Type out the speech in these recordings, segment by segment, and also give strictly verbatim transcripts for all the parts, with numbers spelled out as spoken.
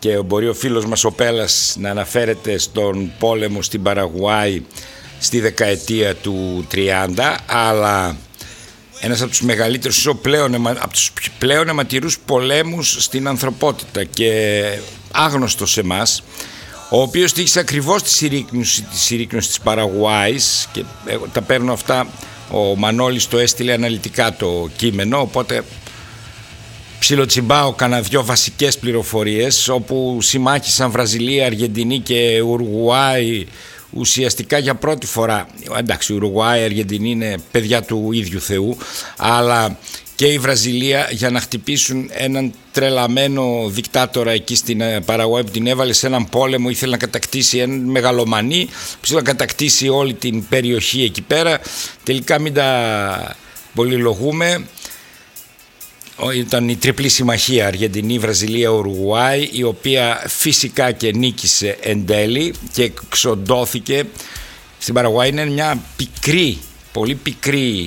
και μπορεί ο φίλος μας ο Πέλας να αναφέρεται στον πόλεμο στην Παραγουάη στη δεκαετία του τριάντα, αλλά ένας από τους μεγαλύτερους, πλέον, από τους πλέον αιματηρούς πολέμους στην ανθρωπότητα και άγνωστος σε εμάς, ο οποίος τύχησε ακριβώς τη συρρίκνωση, τη συρρίκνωση της Παραγουάης, και τα παίρνω αυτά, ο Μανώλης το έστειλε αναλυτικά το κείμενο, οπότε ψιλοτσιμπάω κανένα δυο βασικές πληροφορίες, όπου συμμάχησαν Βραζιλία, Αργεντινή και Ουρουγουάη ουσιαστικά για πρώτη φορά. Εντάξει, η Ουρουγουάη, η Αργεντινή είναι παιδιά του ίδιου Θεού, αλλά και η Βραζιλία, για να χτυπήσουν έναν τρελαμένο δικτάτορα εκεί στην Παραγουάη που την έβαλε σε έναν πόλεμο, ήθελε να κατακτήσει έναν μεγαλομανή που ήθελε να κατακτήσει όλη την περιοχή εκεί πέρα. Τελικά μην τα πολυλογούμε, ήταν η τριπλή συμμαχία Αργεντινή, Βραζιλία, Ουρουγουάη, η οποία φυσικά και νίκησε εν τέλει και εξοντώθηκε στην Παραγουάη. Είναι μια πικρή, πολύ πικρή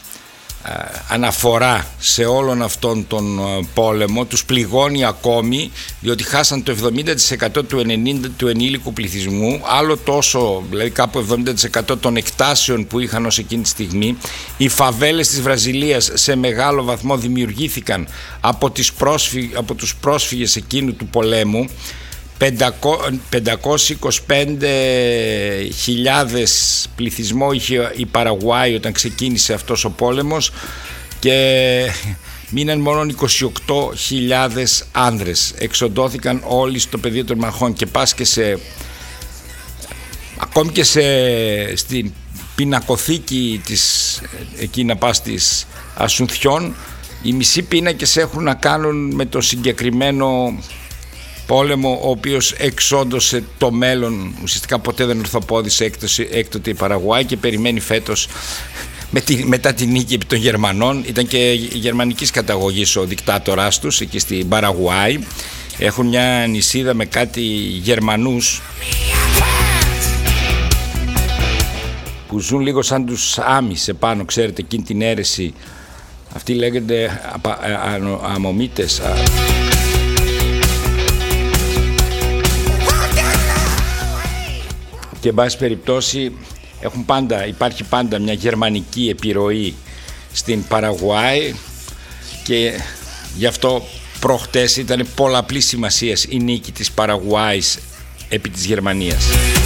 αναφορά σε όλον αυτόν τον πόλεμο. Τους πληγώνει ακόμη, διότι χάσαν το εβδομήντα τοις εκατό του, ενενήντα, του ενήλικου πληθυσμού, άλλο τόσο, δηλαδή κάπου εβδομήντα τοις εκατό των εκτάσεων που είχαν ως εκείνη τη στιγμή. Οι φαβέλες της Βραζιλίας σε μεγάλο βαθμό δημιουργήθηκαν από, τις πρόσφυ, από τους πρόσφυγες εκείνου του πολέμου. πεντακόσιες είκοσι πέντε χιλιάδες πληθυσμό είχε η Παραγουάη όταν ξεκίνησε αυτός ο πόλεμος και μείναν μόνο είκοσι οκτώ χιλιάδες άνδρες. Εξοντώθηκαν όλοι στο πεδίο των μαχών, και πας και σε, ακόμη και σε, στην πινακοθήκη της, εκεί να πας της Ασουνθιών, οι μισοί πίνακες έχουν να κάνουν με το συγκεκριμένο πόλεμο, ο οποίος εξόντωσε το μέλλον. Ουσιαστικά ποτέ δεν ορθοπόδησε έκτοτε η Παραγουάη και περιμένει φέτος, με τη, μετά την νίκη επί των Γερμανών. Ήταν και γερμανικής καταγωγής ο δικτάτοράς τους εκεί στην Παραγουάη. Έχουν μια νησίδα με κάτι Γερμανούς που ζουν λίγο σαν τους Άμις επάνω, ξέρετε, εκείνη την αίρεση. Αυτοί λέγονται αμομίτες. Και εν πάση περιπτώσει έχουν πάντα, υπάρχει πάντα μια γερμανική επιρροή στην Παραγουάη, και γι' αυτό προχτές ήταν πολλαπλής σημασίας η νίκη της Παραγουάης επί της Γερμανίας.